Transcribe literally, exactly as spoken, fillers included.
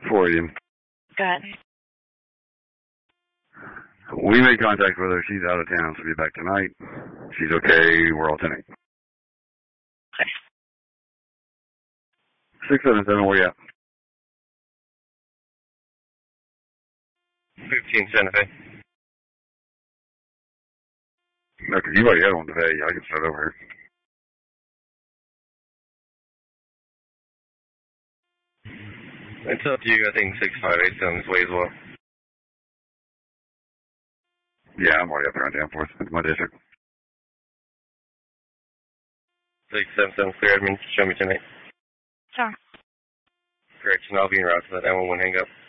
four eighty. Go ahead. We made contact with her. She's out of town. She'll be back tonight. She's okay. We're all ten eight. Okay. six seven seven, where you at? fifteen Santa Fe. No, because you already had one today. I can start over here. It's up to you. I think six five eight's on his way as well. Yeah, I'm already up there on Danforth. It's my district. six seven seven clear, admin. Show me tonight. Sure. Correction, I'll be en route to that nine one one hang up.